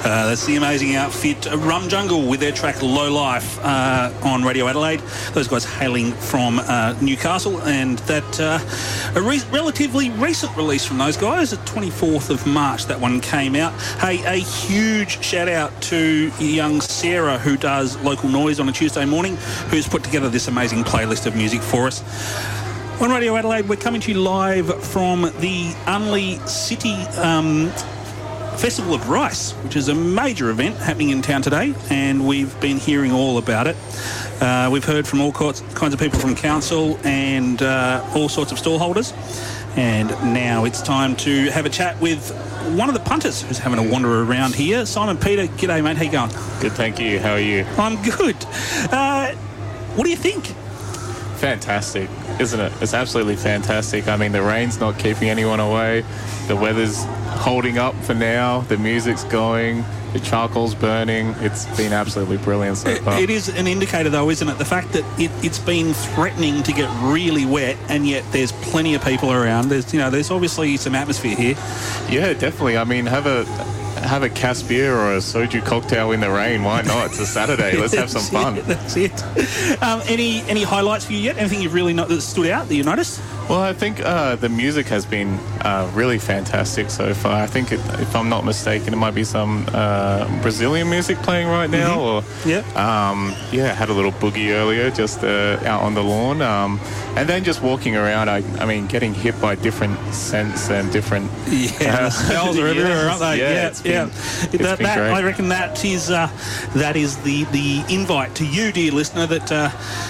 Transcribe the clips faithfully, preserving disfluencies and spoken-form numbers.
Uh, that's the amazing outfit uh, Rum Jungle with their track Low Life uh, on Radio Adelaide. Those guys hailing from uh, Newcastle, and that uh, a re- relatively recent release from those guys, the twenty-fourth of March that one came out. Hey, a huge shout out to young Sarah, who does Local Noise on a Tuesday morning, who's put together this amazing playlist of music for us. On Radio Adelaide, we're coming to you live from the Unley City um, Festival of Rice, which is a major event happening in town today, and we've been hearing all about it. Uh, we've heard from all kinds of people from council and uh, all sorts of stallholders, and now it's time to have a chat with one of the punters who's having a wander around here. Simon Peter, g'day mate, how you going? Good, thank you. How are you? I'm good. Uh, what do you think? Fantastic, isn't it? It's absolutely fantastic. I mean, the rain's not keeping anyone away. The weather's holding up for now. The music's going. The charcoal's burning. It's been absolutely brilliant so far. It is an indicator, though, isn't it? The fact that it, it's been threatening to get really wet, and yet there's plenty of people around. There's, you know, there's obviously some atmosphere here. Yeah, definitely. I mean, have a have a Cass beer or a soju cocktail in the rain. Why not? It's a Saturday. Let's have some fun. It, that's it. Um, any any highlights for you yet? Anything you've really not, that stood out that you noticed? Well, I think uh, the music has been uh, really fantastic so far. I think, it, if I'm not mistaken, it might be some uh, Brazilian music playing right now. Mm-hmm. Or yeah, um, yeah, had a little boogie earlier, just uh, out on the lawn, um, and then just walking around. I, I mean, getting hit by different scents and different yeah, uh, the smells are everywhere, yes, aren't they? Yeah, yeah, it's been, yeah. It's that, been that, great. I reckon that is uh, that is the the invite to you, dear listener, that. Uh,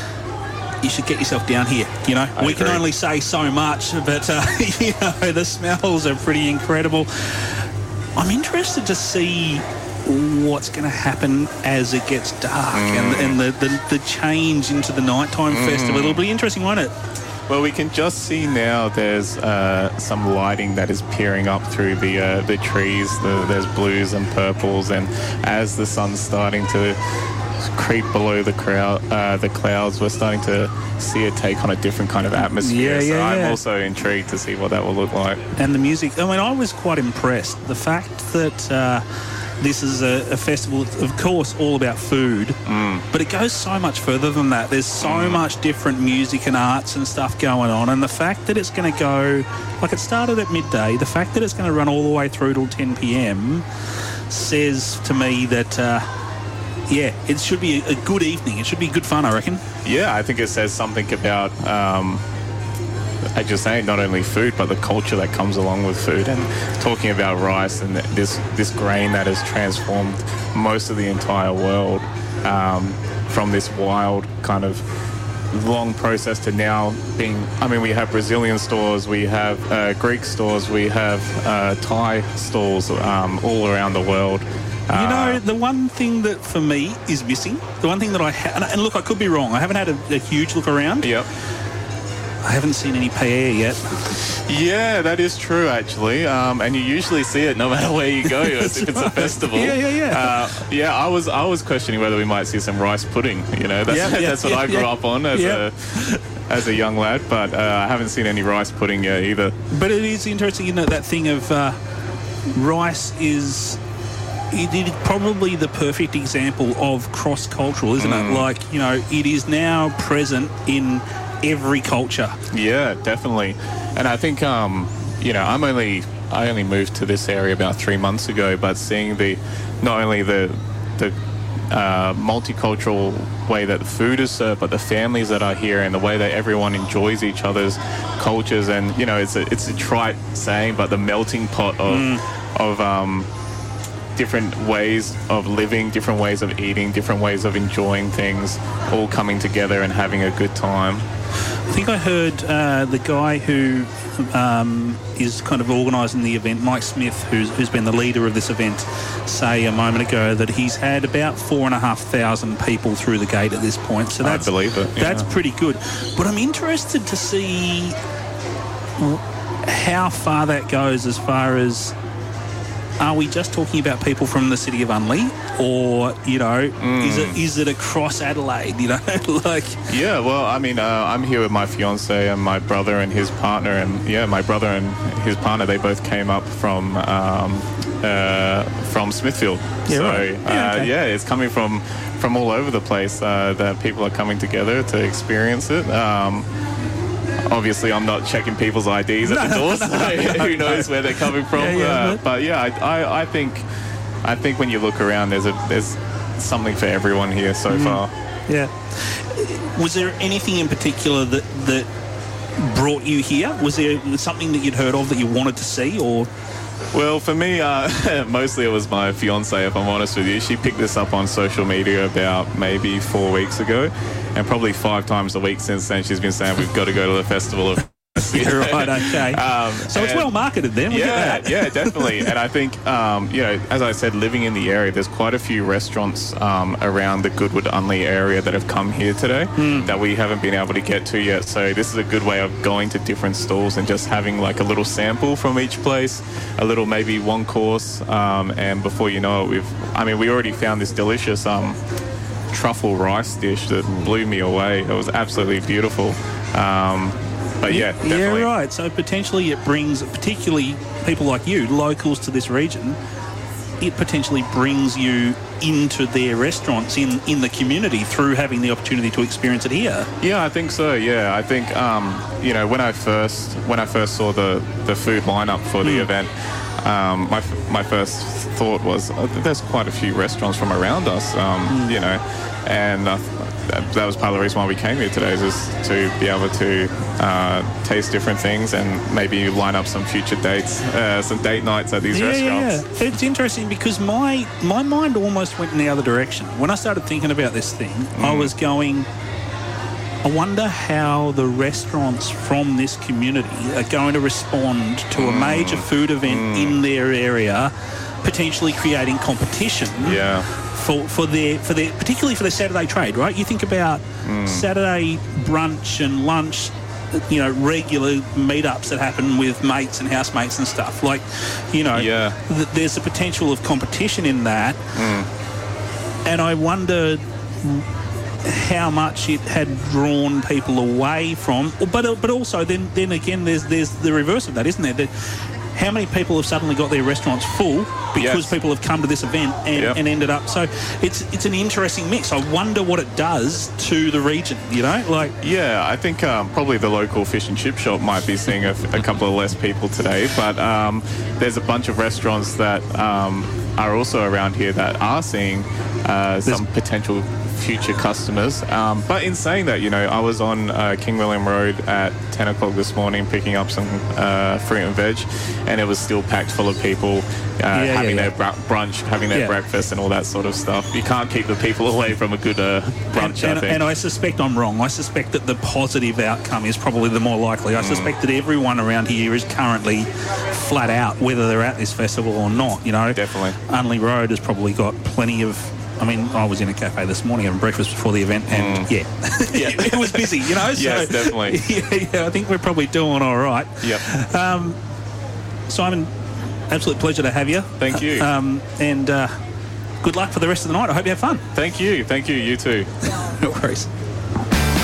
You should get yourself down here, you know. I we agree. can only say so much, but, uh, you know, the smells are pretty incredible. I'm interested to see what's going to happen as it gets dark mm. and, and the, the, the change into the nighttime mm. festival. It'll be interesting, won't it? Well, we can just see now there's uh, some lighting that is peering up through the uh, the trees. The, there's blues and purples, and as the sun's starting to creep below the crowd, uh, the clouds, we're starting to see it take on a different kind of atmosphere. Yeah, yeah, so I'm yeah. also intrigued to see what that will look like. And the music, I mean, I was quite impressed. The fact that uh, this is a, a festival, of course, all about food, mm. but it goes so much further than that. There's so mm. much different music and arts and stuff going on, and the fact that it's going to go, like it started at midday, the fact that it's going to run all the way through till ten p.m. says to me that... Uh, Yeah, it should be a good evening. It should be good fun, I reckon. Yeah, I think it says something about, um, I just say, not only food, but the culture that comes along with food. And talking about rice and this this grain that has transformed most of the entire world um, from this wild kind of long process to now being, I mean, we have Brazilian stores, we have uh, Greek stores, we have uh, Thai stalls um, all around the world. You know, the one thing that for me is missing, the one thing that I ha- and, and look, I could be wrong. I haven't had a, a huge look around. Yep. I haven't seen any paella yet. Yeah, that is true, actually. Um, and you usually see it no matter where you go, if it's right. a festival. Yeah, yeah, yeah. Uh, yeah, I was I was questioning whether we might see some rice pudding. You know, that's, yeah, yeah, that's what yeah, I grew yeah. up on as yeah. a as a young lad. But uh, I haven't seen any rice pudding yet either. But it is interesting, you know, that thing of uh, rice is... It is probably the perfect example of cross-cultural, isn't mm. it? Like, you know, it is now present in every culture. Yeah, definitely. And I think, um, you know, I'm only I only moved to this area about three months ago, but seeing the not only the the uh, multicultural way that the food is served, but the families that are here and the way that everyone enjoys each other's cultures, and you know, it's a it's a trite saying, but the melting pot of mm. of um. different ways of living, different ways of eating, different ways of enjoying things, all coming together and having a good time. I think I heard uh, the guy who um, is kind of organising the event, Mike Smith, who's, who's been the leader of this event, say a moment ago that he's had about four and a half thousand people through the gate at this point. So that's, I believe it. Yeah. That's pretty good. But I'm interested to see how far that goes as far as... Are we just talking about people from the city of Unley, or you know, mm. is it is it across Adelaide? You know, like yeah. Well, I mean, uh, I'm here with my fiance and my brother and his partner, and yeah, my brother and his partner, they both came up from um, uh, from Smithfield. Yeah, so right. Yeah, uh, okay. yeah, it's coming from from all over the place uh, that people are coming together to experience it. Um, obviously, I'm not checking people's I Ds at the door, so who knows where they're coming from. Yeah, yeah, uh, but- but yeah, I, I, I think I think when you look around, there's a there's something for everyone here so Mm-hmm. far. Yeah. Was there anything in particular that that brought you here? Was there something that you'd heard of that you wanted to see, or? Well, for me, uh, mostly it was my fiance, if I'm honest with you. She picked this up on social media about maybe four weeks ago, and probably five times a week since then she's been saying we've got to go to the festival of... Yeah, right, okay. Um, so it's and- well marketed then, look Yeah, at that. yeah, definitely. And I think, um, you know, as I said, living in the area, there's quite a few restaurants um, around the Goodwood Unley area that have come here today that we haven't been able to get to yet. So this is a good way of going to different stalls and just having like a little sample from each place, a little maybe one course, um, and before you know it, we've, I mean, we already found this delicious um, truffle rice dish that blew me away. It was absolutely beautiful. Um, But yeah, definitely. Yeah, right. So potentially it brings, particularly people like you, locals to this region, it potentially brings you into their restaurants in, in the community through having the opportunity to experience it here. Yeah, I think so. Yeah, I think um, you know when I first when I first saw the, the food lineup for the Mm. event, um, my f- my first thought was oh, there's quite a few restaurants from around us, um, Mm. you know, and uh, that, that was part of the reason why we came here today, is just to be able to uh, taste different things and maybe line up some future dates, uh, some date nights at these Yeah, restaurants. yeah, yeah. It's interesting because my my mind almost went in the other direction. When I started thinking about this thing, I was going, I wonder how the restaurants from this community are going to respond to a major food event in their area, potentially creating competition. Yeah. For, for their for their particularly for their Saturday trade, right? You think about Saturday brunch and lunch, you know, regular meetups that happen with mates and housemates and stuff. Like, you know, Yeah. th- there's a potential of competition in that, and I wonder how much it had drawn people away from. But but also then then again, there's there's the reverse of that, isn't there? That how many people have suddenly got their restaurants full because Yes. people have come to this event and, Yep. and ended up. So it's it's an interesting mix. I wonder what it does to the region. You know, like Yeah, I think um, probably the local fish and chip shop might be seeing a, a couple of less people today, but um, there's a bunch of restaurants that um, are also around here that are seeing uh, some potential future customers. Um, but in saying that, you know, I was on uh, King William Road at ten o'clock this morning picking up some uh, fruit and veg, and it was still packed full of people uh, yeah, having yeah. their br- brunch, having their Yeah. breakfast and all that sort of stuff. You can't keep the people away from a good uh, brunch, and, I think. and I suspect I'm wrong. I suspect that the positive outcome is probably the more likely. I suspect that everyone around here is currently flat out, whether they're at this festival or not. You know, Definitely. Unley Road has probably got plenty of. I mean, I was in a cafe this morning having breakfast before the event, and yeah, Yeah. it, it was busy. You know, so, Yes, definitely. Yeah, yeah, I think we're probably doing all right. Yep. Simon, absolute pleasure to have you. Thank you. Um, and uh, good luck for the rest of the night. I hope you have fun. Thank you. Thank you. You too. No worries.